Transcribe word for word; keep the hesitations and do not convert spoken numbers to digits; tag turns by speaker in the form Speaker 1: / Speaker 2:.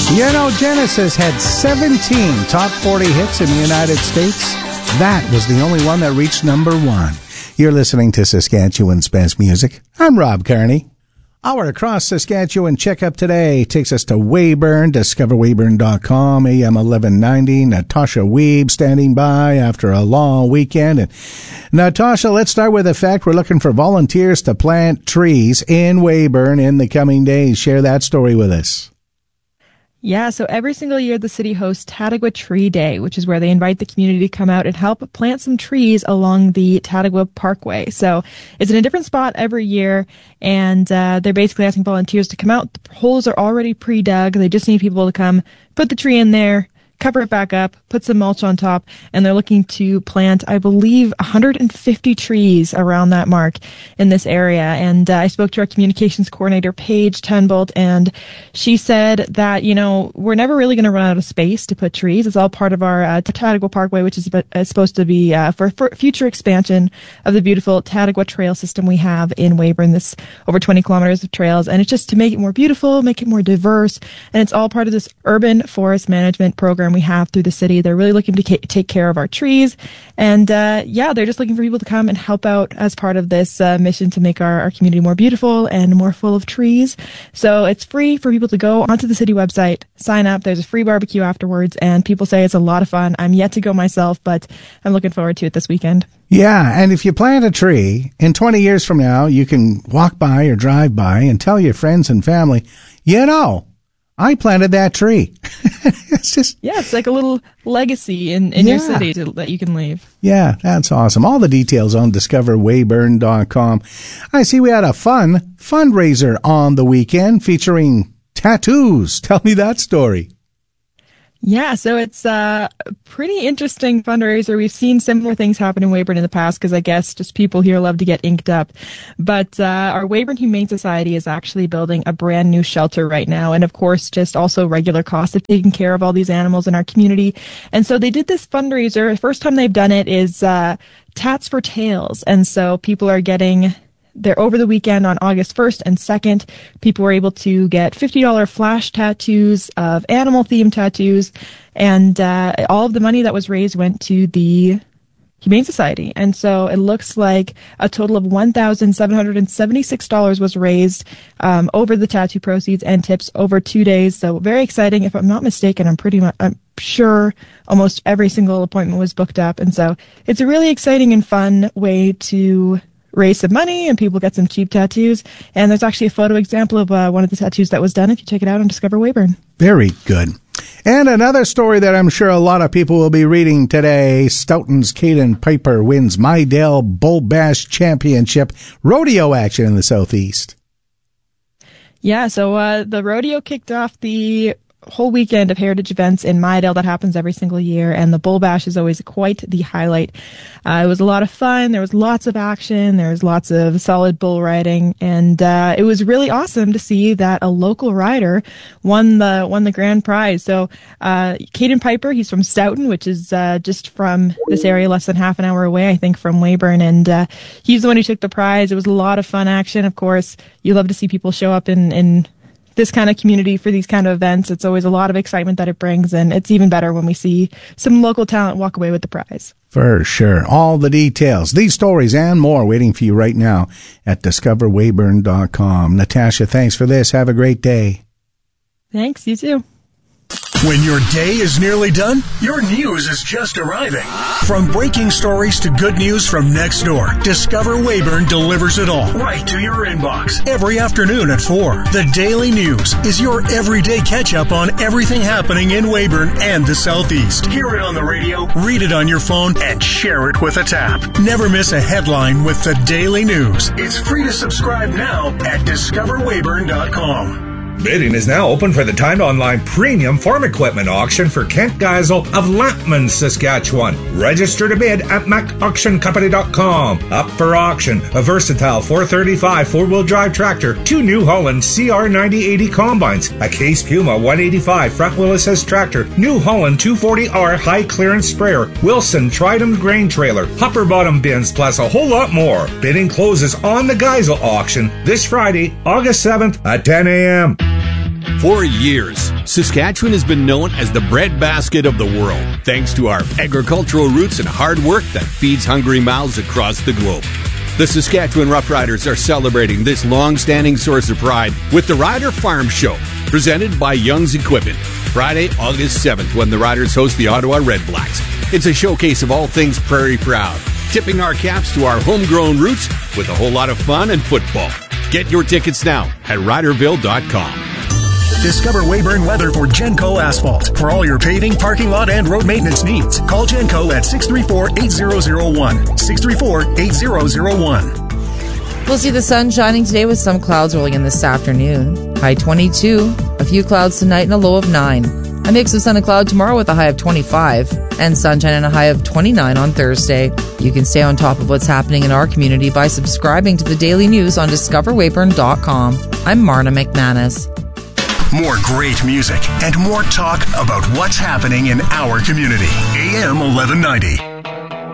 Speaker 1: You know, Genesis had seventeen top forty hits in the United States. That was the only one that reached number one. You're listening to Saskatchewan's Best Music. I'm Rob Kearney. Our Across Saskatchewan checkup today takes us to Weyburn, discover weyburn dot com, A M eleven ninety. Natasha Weeb standing by after a long weekend. And Natasha, let's start with the fact we're looking for volunteers to plant trees in Weyburn in the coming days. Share that story with us.
Speaker 2: Yeah, so every single year the city hosts Tattagwa Tree Day, which is where they invite the community to come out and help plant some trees along the Tattagwa Parkway. So it's in a different spot every year, and uh, they're basically asking volunteers to come out. The holes are already pre-dug. They just need people to come, put the tree in there, cover it back up, put some mulch on top, and they're looking to plant, I believe, one hundred fifty trees around that mark in this area. And uh, I spoke to our communications coordinator, Paige Tenbolt, and she said that, you know, we're never really going to run out of space to put trees. It's all part of our uh, Tattagwa Parkway, which is uh, supposed to be uh, for, for future expansion of the beautiful Tattagwa trail system we have in Weyburn, this over twenty kilometers of trails. And it's just to make it more beautiful, make it more diverse, and it's all part of this urban forest management program we have through the city. They're really looking to ca- take care of our trees. And, uh, yeah, they're just looking for people to come and help out as part of this uh, mission to make our, our community more beautiful and more full of trees. So it's free for people to go onto the city website, sign up. There's a free barbecue afterwards, and people say it's a lot of fun. I'm yet to go myself, but I'm looking forward to it this weekend.
Speaker 1: Yeah, and if you plant a tree, in twenty years from now, you can walk by or drive by and tell your friends and family, you know, I planted that tree. It's just...
Speaker 2: Yeah, it's like a little legacy in, in
Speaker 1: yeah.
Speaker 2: your city to, that you can leave.
Speaker 1: Yeah, that's awesome. All the details on discover weyburn dot com. I see we had a fun fundraiser on the weekend featuring tattoos. Tell me that story.
Speaker 2: Yeah, so it's uh, a pretty interesting fundraiser. We've seen similar things happen in Weyburn in the past because I guess just people here love to get inked up. But uh, our Weyburn Humane Society is actually building a brand new shelter right now. And of course, just also regular cost of taking care of all these animals in our community. And so they did this fundraiser. The first time they've done it is uh, Tats for Tails. And so people are getting... They're over the weekend on August first and second. People were able to get fifty dollars flash tattoos of animal-themed tattoos, and uh, all of the money that was raised went to the Humane Society. And so it looks like a total of one thousand seven hundred seventy-six dollars was raised um, over the tattoo proceeds and tips over two days. So very exciting. If I'm not mistaken, I'm pretty much... I'm sure almost every single appointment was booked up. And so it's a really exciting and fun way to raise some money and people get some cheap tattoos. And there's actually a photo example of uh, one of the tattoos that was done if you check it out on Discover Weyburn.
Speaker 1: Very good. And another story that I'm sure a lot of people will be reading today, Stoughton's Caden Piper wins Mydale Bull Bash Championship rodeo action in the Southeast.
Speaker 2: Yeah, so uh, the rodeo kicked off the whole weekend of heritage events in Mydale that happens every single year, and the Bull Bash is always quite the highlight. Uh, it was a lot of fun. There was lots of action. There was lots of solid bull riding, and uh, it was really awesome to see that a local rider won the won the grand prize. So uh, Caden Piper, he's from Stoughton, which is uh, just from this area, less than half an hour away, I think, from Weyburn, and uh, he's the one who took the prize. It was a lot of fun action. Of course, you love to see people show up in in this kind of community for these kind of events. It's always a lot of excitement that it brings, and it's even better when we see some local talent walk away with the prize.
Speaker 1: For sure. All the details, these stories and more waiting for you right now at discover weyburn dot com. Natasha, thanks for this. Have a great day.
Speaker 2: Thanks. You too.
Speaker 3: When your day is nearly done, your news is just arriving. From breaking stories to good news from next door, Discover Weyburn delivers it all right to your inbox every afternoon at four. The Daily News is your everyday catch-up on everything happening in Weyburn and the Southeast. Hear it on the radio, read it on your phone, and share it with a tap. Never miss a headline with the Daily News. It's free to subscribe now at discover weyburn dot com.
Speaker 4: Bidding is now open for the timed online premium farm equipment auction for Kent Geisel of Lampman, Saskatchewan. Register to bid at mac auction company dot com. Up for auction, a versatile four thirty-five four-wheel drive tractor, two New Holland C R ninety eighty combines, a Case Puma one eighty-five front-wheel assist tractor, New Holland two forty R high-clearance sprayer, Wilson Tridem grain trailer, hopper bottom bins, plus a whole lot more. Bidding closes on the Geisel auction this Friday, August seventh at ten a.m.
Speaker 5: For years, Saskatchewan has been known as the breadbasket of the world, thanks to our agricultural roots and hard work that feeds hungry mouths across the globe. The Saskatchewan Roughriders are celebrating this long-standing source of pride with the Rider Farm Show, presented by Young's Equipment, Friday, August seventh, when the Riders host the Ottawa Redblacks. It's a showcase of all things Prairie Proud, tipping our caps to our homegrown roots with a whole lot of fun and football. Get your tickets now at riderville dot com.
Speaker 3: Discover Weyburn Weather for Genco Asphalt. For all your paving, parking lot, and road maintenance needs, call Genco at six three four, eight zero zero one. six three four, eight zero zero one.
Speaker 6: We'll see the sun shining today with some clouds rolling in this afternoon. High twenty-two, a few clouds tonight and a low of nine. A mix of sun and cloud tomorrow with a high of twenty-five, and sunshine and a high of twenty-nine on Thursday. You can stay on top of what's happening in our community by subscribing to the daily news on discover weyburn dot com. I'm Marna McManus.
Speaker 3: More great music and more talk about what's happening in our community. A M eleven ninety.